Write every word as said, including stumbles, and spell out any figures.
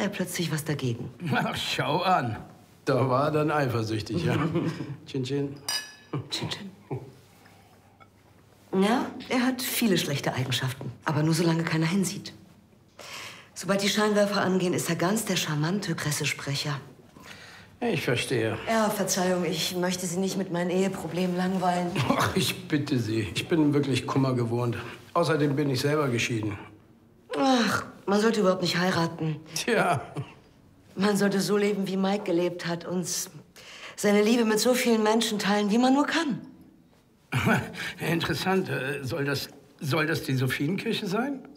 er plötzlich was dagegen. Ach, schau an. Da war er dann eifersüchtig, ja? Chin Chin. Chin Chin. Ja, er hat viele schlechte Eigenschaften, aber nur solange keiner hinsieht. Sobald die Scheinwerfer angehen, ist er ganz der charmante Pressesprecher. Ich verstehe. Ja, Verzeihung, ich möchte Sie nicht mit meinen Eheproblemen langweilen. Ach, ich bitte Sie. Ich bin wirklich Kummer gewohnt. Außerdem bin ich selber geschieden. Ach, man sollte überhaupt nicht heiraten. Tja. Man sollte so leben, wie Mike gelebt hat und seine Liebe mit so vielen Menschen teilen, wie man nur kann. Interessant. Soll das, soll das die Sophienkirche sein?